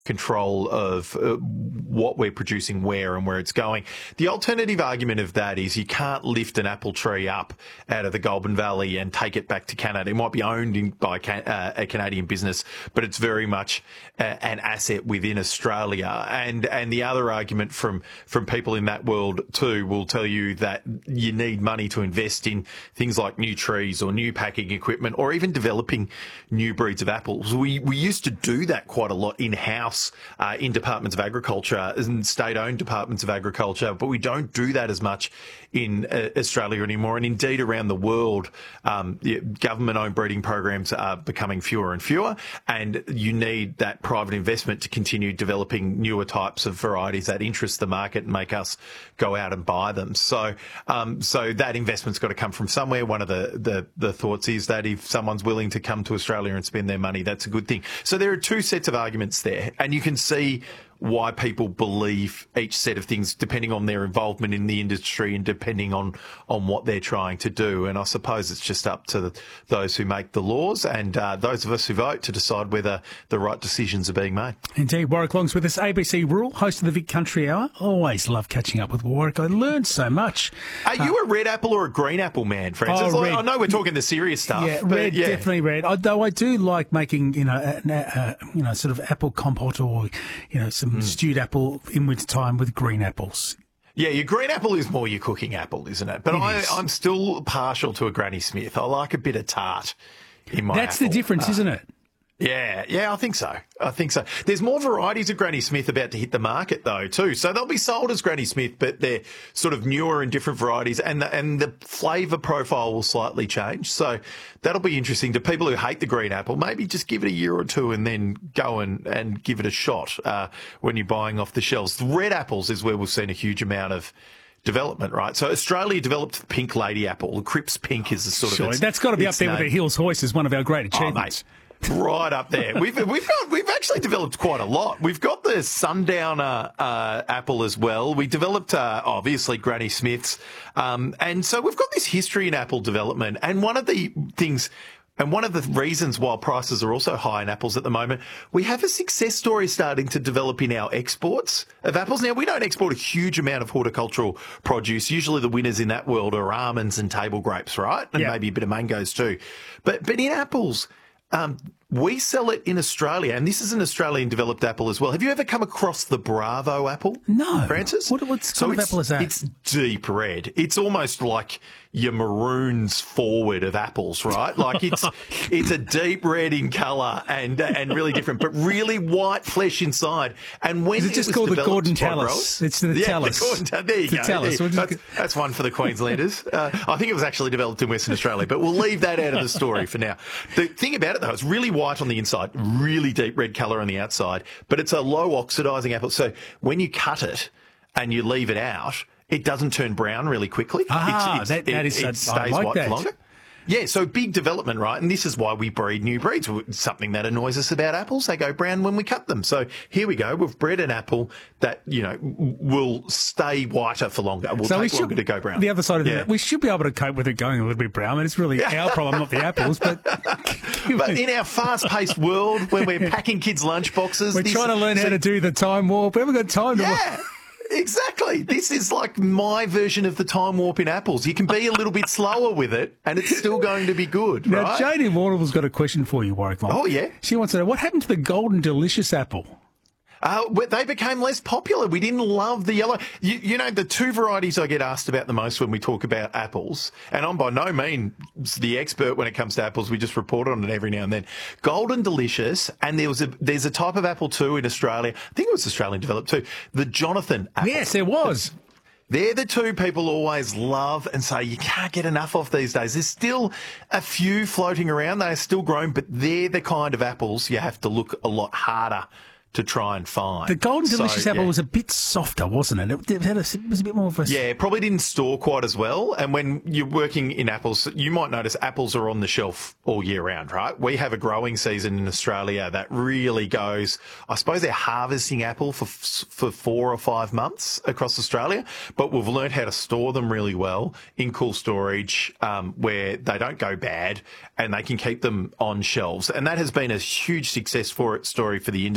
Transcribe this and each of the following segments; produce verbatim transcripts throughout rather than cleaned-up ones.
control of uh, what we're producing where and where it's going. The alternative argument of that is you can't lift an apple tree up out of the Goulburn Valley and take it back to Canada. It might be owned in, by can, uh, a Canadian business, but it's very much uh, an asset within Australia. And and the other argument from, from people in that world too will tell you that you need money to invest in things like new trees or new packing equipment or even developing new breeds of apples. We, we used to do that quite a lot in-house Uh, in departments of agriculture and state-owned departments of agriculture, but we don't do that as much in uh, Australia anymore. And indeed, around the world, um, the government-owned breeding programs are becoming fewer and fewer, and you need that private investment to continue developing newer types of varieties that interest the market and make us go out and buy them. So, um, so that investment's got to come from somewhere. One of the, the, the thoughts is that if someone's willing to come to Australia and spend their money, that's a good thing. So there are two sets of arguments there. And you can see why people believe each set of things depending on their involvement in the industry and depending on, on what they're trying to do. And I suppose it's just up to the, those who make the laws and uh, those of us who vote to decide whether the right decisions are being made. Indeed. Warwick Long's with us, A B C Rural, host of the Vic Country Hour. Always love catching up with Warwick. I learned so much. Are you uh, a red apple or a green apple man, Francis? Oh, Like, I know we're talking the serious stuff. Yeah, but red, yeah. definitely red. Although I do like making, you know, a, a, you know, sort of apple compote or, you know, some mm. stewed apple in winter time with green apples. Yeah, your green apple is more your cooking apple, isn't it? But It I, is. I'm still partial to a Granny Smith. I like a bit of tart in my That's apple. the difference, Uh, isn't it? Yeah, yeah, I think so. I think so. There's more varieties of Granny Smith about to hit the market, though, too. So they'll be sold as Granny Smith, but they're sort of newer and different varieties, and the, and the flavour profile will slightly change. So that'll be interesting to people who hate the green apple. Maybe just give it a year or two and then go and, and give it a shot uh, when you're buying off the shelves. The red apples is where we've seen a huge amount of development, right? So Australia developed the pink lady apple. The Cripps Pink is the sort Surely. of its, That's got to be up its there name. with the Hills Hoist as one of our great Oh, achievements. mate. Right up there. We've we've got we've actually developed quite a lot. We've got the Sundowner uh, apple as well. We developed uh, obviously Granny Smith's, um, and so we've got this history in apple development. And one of the things. And one of the reasons why prices are also high in apples at the moment, we have a success story starting to develop in our exports of apples. Now, we don't export a huge amount of horticultural produce. Usually the winners in that world are almonds and table grapes, right? And Yeah. maybe a bit of mangoes too. But but in apples, um, we sell it in Australia, and this is an Australian developed apple as well. Have you ever come across the Bravo apple? No. Francis? What, what kind of it's- apple is that? It's deep red. It's almost like your maroons forward of apples, right? Like it's it's a deep red in colour and and really different, but really white flesh inside. And when Is it just was called the developed Gordon by Tallis? growers- It's the yeah, Tallis. The Gordon Tallis. There you The go. Tallis. There- We'll just That's, that's one for the Queenslanders. Uh, I think it was actually developed in Western Australia, but we'll leave that out of the story for now. The thing about it though, it's really white on the inside, really deep red colour on the outside, but it's a low oxidising apple. So when you cut it and you leave it out, it doesn't turn brown really quickly. Ah, that- that it, is- it I stays like white that. for longer. Yeah, so big development, right? And this is why we breed new breeds. Something that annoys us about apples, they go brown when we cut them. So here we go. We've bred an apple that, you know, will stay whiter for longer. Will So we take longer to go brown. The other side of Yeah. that, we should be able to cope with it going a little bit brown. I mean, it's really our problem, not the apples. But, But in our fast-paced world, when we're packing kids' lunch boxes, we're this- trying to learn how so- to do the time warp. We haven't got time to. Yeah. Exactly. This is like my version of the time warp in apples. You can be a little bit slower with it, and it's still going to be good, Now, right? Jane in Warrnambool's got a question for you, Warwick Long. Oh, yeah? She wants to know, what happened to the Golden Delicious apple? Uh, well, they became less popular. We didn't love the yellow. You, you know, the two varieties I get asked about the most when we talk about apples, and I'm by no means the expert when it comes to apples. We just report on it every now and then. Golden Delicious, and there was a there's a type of apple too in Australia. I think it was Australian developed too. The Jonathan apple. Yes, there was. They're the two people always love and say you can't get enough of these days. There's still a few floating around. They are still growing, but they're the kind of apples you have to look a lot harder to try and find. The Golden So, Delicious apple yeah. was a bit softer, wasn't it? It, it, had a, it was a bit more of a... Yeah, it probably didn't store quite as well. And when you're working in apples, you might notice apples are on the shelf all year round, right? We have a growing season in Australia that really goes, I suppose they're harvesting apple for for four or five months across Australia, but we've learned how to store them really well in cool storage um, where they don't go bad and they can keep them on shelves. And that has been a huge success for it story for the industry.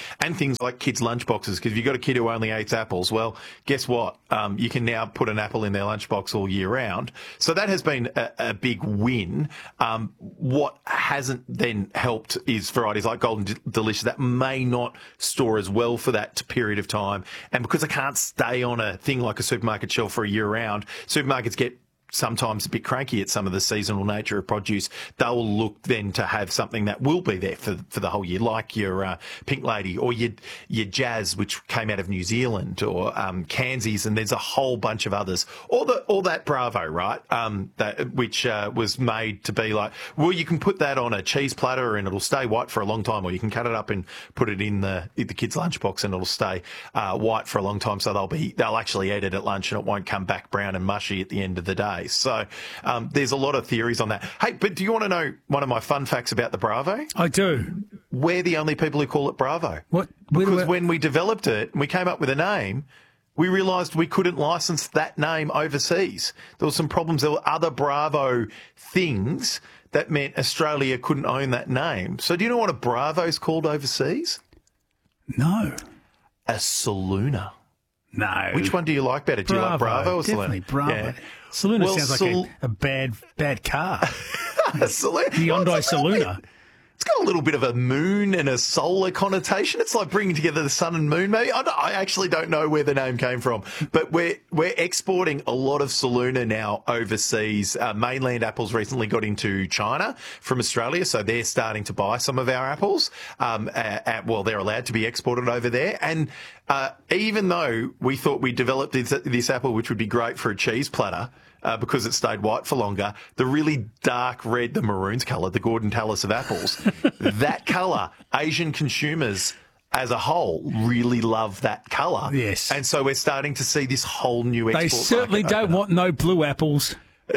and things like kids' lunchboxes. Because if you've got a kid who only eats apples, well, guess what? Um, you can now put an apple in their lunchbox all year round. So that has been a, a big win. Um, what hasn't then helped is varieties like Golden D- Delicious that may not store as well for that period of time. And because they can't stay on a thing like a supermarket shelf for a year round, supermarkets get sometimes a bit cranky at some of the seasonal nature of produce. They'll look then to have something that will be there for for the whole year, like your uh, Pink Lady or your your Jazz, which came out of New Zealand, or um, Kansies, and there's a whole bunch of others. Or the or that Bravo, right? Um, that which uh, was made to be like, well, you can put that on a cheese platter and it'll stay white for a long time, or you can cut it up and put it in the in the kids' lunchbox and it'll stay uh, white for a long time. So they'll be they'll actually eat it at lunch and it won't come back brown and mushy at the end of the day. So um, there's a lot of theories on that. Hey, but do you want to know one of my fun facts about the Bravo? I do. We're the only people who call it Bravo. What? Because when we developed it and we came up with a name, we realised we couldn't license that name overseas. There were some problems. There were other Bravo things that meant Australia couldn't own that name. So do you know what a Bravo's called overseas? No. A Saloona. No. Which one do you like better? Do Bravo, you like Bravo or Saloona? Definitely Bravo. Yeah. Saloona Well, sounds Sal- like a, a bad bad car. Saloona. The Hyundai Well, it's like- Saloona. It's got a little bit of a moon and a solar connotation. It's like bringing together the sun and moon, maybe. I, don't, I actually don't know where the name came from, but we're we're exporting a lot of Saloona now overseas. Uh, mainland apples recently got into China from Australia, so they're starting to buy some of our apples. Um, at, at, well, they're allowed to be exported over there, and uh, even though we thought we developed this, this apple, which would be great for a cheese platter, Uh, because it stayed white for longer, the really dark red, the maroons colour, the Gordon Tallis of apples, that colour, Asian consumers as a whole really love that colour. Yes. And so we're starting to see this whole new export They certainly market don't open up. want no blue apples.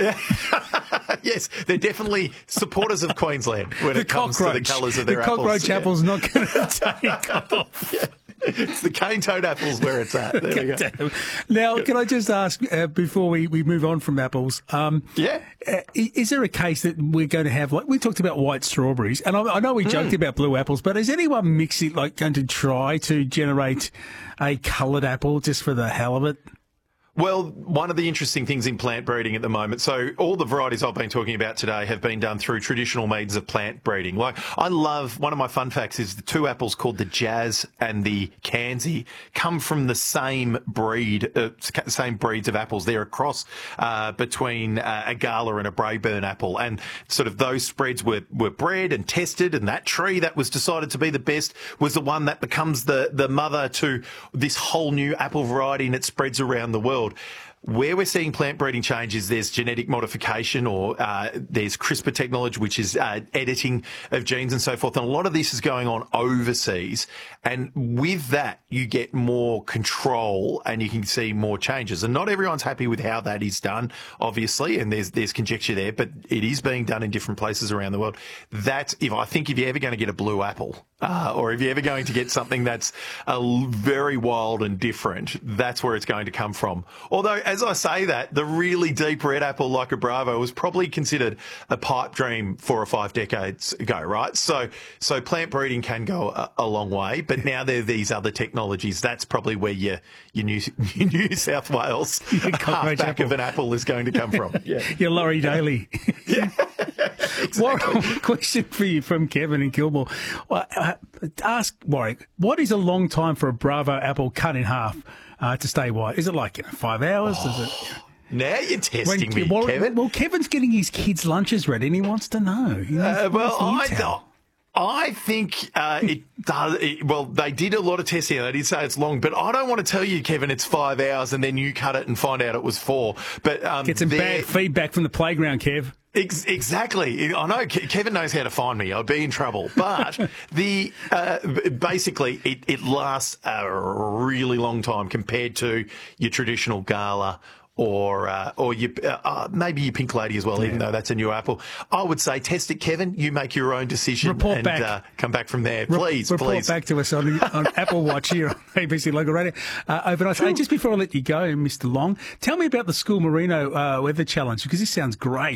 Yes, they're definitely supporters of Queensland when The it comes to the cockroach. colours of The their apples. cockroach Yeah. apple's not going to take off. Yeah. It's the cane toad apples where it's at. There we go. Now, can I just ask, uh, before we, we move on from apples, um, Yeah. uh, i- is there a case that we're going to have, like, we talked about white strawberries, and I, I know we joked Mm. about blue apples, but is anyone mixing, like, going to try to generate a coloured apple just for the hell of it? Well, one of the interesting things in plant breeding at the moment, so all the varieties I've been talking about today have been done through traditional means of plant breeding. Like, I love, one of my fun facts is the two apples called the Jazz and the Kansi come from the same breed, uh, same breeds of apples. They're a cross uh, between uh, a Gala and a Braeburn apple. And sort of those spreads were, were bred and tested, and that tree that was decided to be the best was the one that becomes the, the mother to this whole new apple variety, and it spreads around the world. Where we're seeing plant breeding changes, there's genetic modification, or uh, there's CRISPR technology, which is uh, editing of genes and so forth. And a lot of this is going on overseas. And with that, you get more control and you can see more changes. And not everyone's happy with how that is done, obviously. And there's there's conjecture there, but it is being done in different places around the world. That's, if I think if you're ever going to get a blue apple, uh, or if you're ever going to get something that's uh, very wild and different, that's where it's going to come from. Although, as I say that, the really deep red apple like a Bravo was probably considered a pipe dream four or five decades ago, right? So, so plant breeding can go a, a long way, but now there are these other technologies. That's probably where your your New, your New South Wales cockroach halfback apple. of an apple is going to come from. Yeah. Your Laurie Daly. Yeah. What question for you from Kevin in Kilmore? Well, uh, ask Warwick, what is a long time for a Bravo apple cut in half uh, to stay white? Is it like, you know, five hours? Does it? Now you're testing When- me, well, Kevin. Well, Kevin's getting his kids' lunches ready, and he wants to know. He wants- Uh, well, wants I intel. don't. I think uh, it does. It, well, they did a lot of testing. They did say it's long, but I don't want to tell you, Kevin, it's five hours and then you cut it and find out it was four. But um, Get some they're- bad feedback from the playground, Kev. Ex- exactly. I know Ke- Kevin knows how to find me. I'd be in trouble. But the uh, b- basically, it, it lasts a really long time compared to your traditional Gala or uh, or your, uh, uh, maybe your Pink Lady as well, even though that's a new apple. I would say test it, Kevin. You make your own decision Report and back. Uh, come back from there. Re- Please, report please. back to us on, on Apple Watch here on A B C Local Radio. Uh, overnight. Hey, just before I let you go, Mister Long, tell me about the School Merino uh, Weather Challenge, because this sounds great.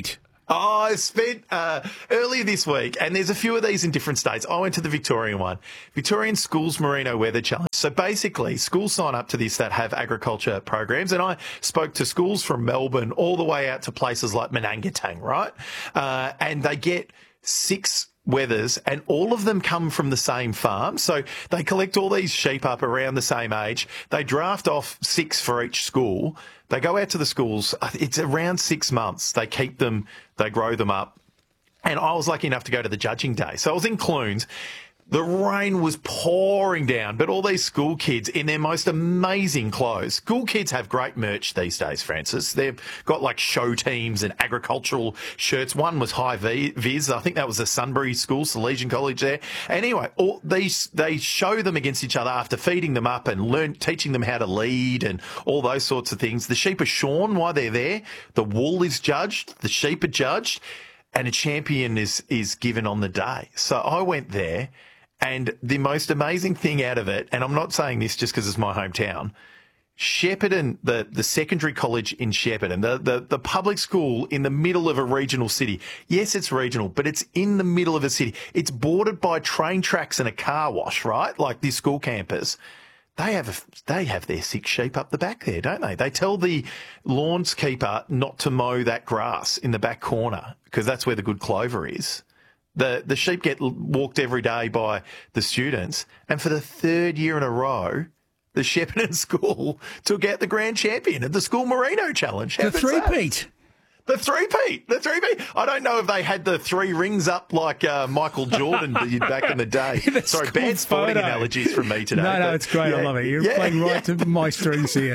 Oh, I spent uh, earlier this week, and there's a few of these in different states. I went to the Victorian one, Victorian Schools Merino Weather Challenge. So basically, schools sign up to this that have agriculture programs, and I spoke to schools from Melbourne all the way out to places like Menangatang, right? Uh, and they get six weathers, and all of them come from the same farm. So they collect all these sheep up around the same age. They draft off six for each school. They go out to the schools. It's around six months. They keep them, they grow them up. And I was lucky enough to go to the judging day. So I was in Clunes. The rain was pouring down, but all these school kids in their most amazing clothes. School kids have great merch these days, Francis. They've got like show teams and agricultural shirts. One was High Vis. I think that was the Sunbury School, Salesian College there. Anyway, all these, they show them against each other after feeding them up and learn, teaching them how to lead and all those sorts of things. The sheep are shorn while they're there. The wool is judged. The sheep are judged. And a champion is, is given on the day. So I went there. And the most amazing thing out of it, and I'm not saying this just because it's my hometown, Shepparton, the, the secondary college in Shepparton, the, the, the public school in the middle of a regional city. Yes, it's regional, but it's in the middle of a city. It's bordered by train tracks and a car wash, right? Like this school campus. They have a, they have their six sheep up the back there, don't they? They tell the lawnskeeper not to mow that grass in the back corner because that's where the good clover is. The the sheep get walked every day by the students, and for the third year in a row, the Shepparton School took out the grand champion at the School Merino Challenge. The three-peat. The three-peat. The three-peat. I don't know if they had the three rings up like uh, Michael Jordan did back in the day. Sorry, bad sporting photo. Analogies from me today. No, no, but, it's great. Yeah, I love it. You're yeah, playing right yeah. to my strings here.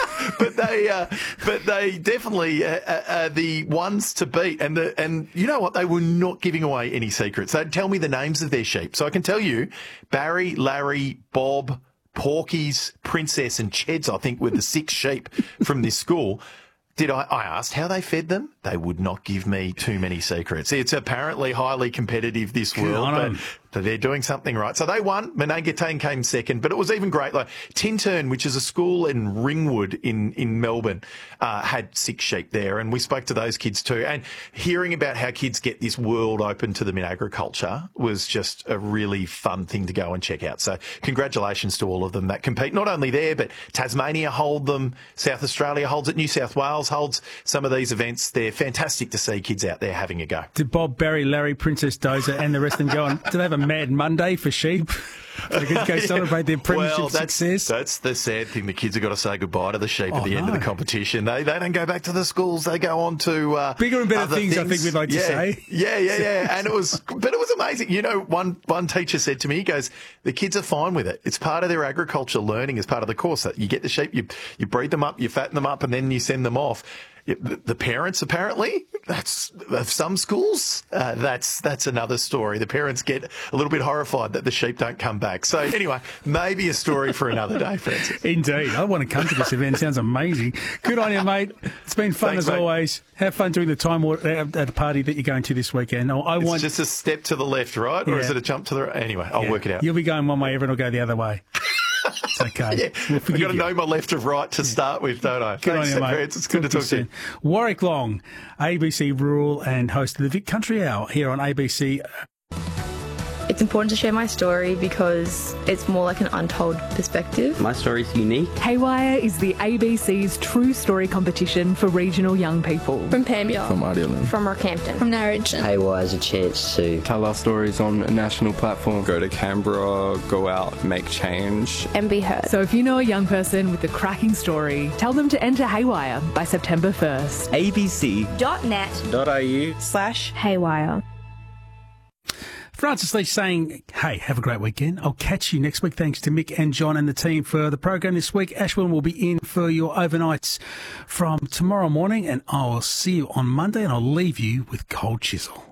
But they, uh, but they definitely uh, uh, are the ones to beat. And the, and you know what? They were not giving away any secrets. They'd tell me the names of their sheep. So I can tell you, Barry, Larry, Bob, Porky's, Princess, and Cheds, I think, were the six sheep from this school. Did I, I asked how they fed them. They would not give me too many secrets. It's apparently highly competitive, this world, but they're doing something right. So they won. Menangatang came second, but it was even great. Like Tintern, which is a school in Ringwood in, in Melbourne, uh, had six sheep there. And we spoke to those kids too. And hearing about how kids get this world open to them in agriculture was just a really fun thing to go and check out. So congratulations to all of them that compete. Not only there, but Tasmania hold them. South Australia holds it. New South Wales holds some of these events. They're fantastic to see kids out there having a go. Did Bob, Barry, Larry, Princess Dozer and the rest of them go on? Do they have a Mad Monday for sheep? So they can go celebrate their premiership well, that's, success. That's the sad thing. The kids have got to say goodbye to the sheep oh, at the no. end of the competition. They they don't go back to the schools. They go on to uh, bigger and better things, things. I think we'd like yeah. to say. Yeah, yeah, yeah. And it was, but it was amazing. You know, one one teacher said to me, he goes, the kids are fine with it. It's part of their agriculture learning as part of the course. That you get the sheep, you you breed them up, you fatten them up, and then you send them off. The parents, apparently, that's of some schools, uh, that's that's another story. The parents get a little bit horrified that the sheep don't come back. So anyway, maybe a story for another day, Francis. Indeed. I want to come to this event. It sounds amazing. Good on you, mate. It's been fun Thanks, as mate. always. Have fun during the time at a party that you're going to this weekend. I it's want just a step to the left, right? Or yeah. is it a jump to the right? Anyway, I'll yeah. work it out. You'll be going one way, everyone will go the other way. It's okay. Yeah. We'll I've got to you. know my left of right to start with, don't I? Good Thanks, on you, mate. It's, it's good talk to talk to you. Soon. Warwick Long, A B C Rural and host of the Vic Country Hour here on A B C. It's important to share my story because it's more like an untold perspective. My story's unique. Haywire is the A B C's True Story competition for regional young people. From Pambiel. From Ardelan. From Rockhampton. From Narrogin. Haywire is a chance to tell our stories on a national platform. Go to Canberra, go out, make change. And be heard. So if you know a young person with a cracking story, tell them to enter Haywire by September first. abc.net.au slash Haywire. Francis Lee saying, hey, have a great weekend. I'll catch you next week. Thanks to Mick and John and the team for the program this week. Ashwin will be in for your overnights from tomorrow morning, and I'll see you on Monday, and I'll leave you with Cold Chisel.